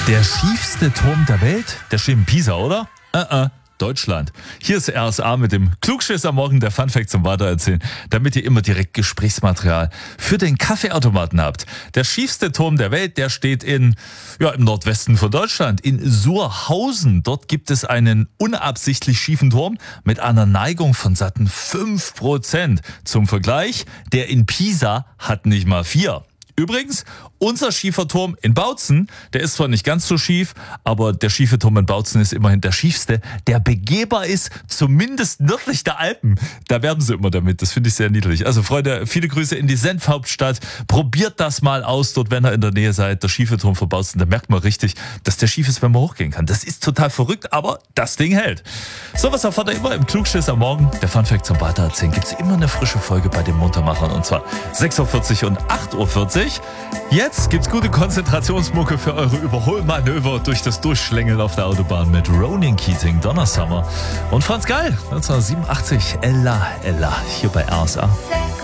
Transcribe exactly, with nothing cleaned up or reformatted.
Der schiefste Turm der Welt? Der steht in Pisa, oder? Äh, äh. Deutschland. Hier ist R S A mit dem Klugschiss am Morgen, der Funfact zum Weitererzählen, damit ihr immer direkt Gesprächsmaterial für den Kaffeeautomaten habt. Der schiefste Turm der Welt, der steht in, ja, im Nordwesten von Deutschland, in Surhausen. Dort gibt es einen unabsichtlich schiefen Turm mit einer Neigung von satten fünf Prozent. Zum Vergleich, der in Pisa hat nicht mal vier. Übrigens, unser schiefer Turm in Bautzen, der ist zwar nicht ganz so schief, aber der schiefe Turm in Bautzen ist immerhin der schiefste, der begehbar ist, zumindest nördlich der Alpen. Da werben sie immer damit, das finde ich sehr niedlich. Also Freunde, viele Grüße in die Senfhauptstadt. Probiert das mal aus dort, wenn ihr in der Nähe seid. Der schiefe Turm von Bautzen, da merkt man richtig, dass der schief ist, wenn man hochgehen kann. Das ist total verrückt, aber das Ding hält. So was erfahrt ihr immer im Klugschiss am Morgen. Der Funfact zum Weitererzählen gibt's immer eine frische Folge bei den Muntermachern, und zwar sechs Uhr vierzig und acht Uhr vierzig. Jetzt gibt's gute Konzentrationsmucke für eure Überholmanöver durch das Durchschlängeln auf der Autobahn mit Ronan Keating, Donna Summer und Franz Gall, neunzehnhundertsiebenundachtzig, Ella, Ella, hier bei R S A.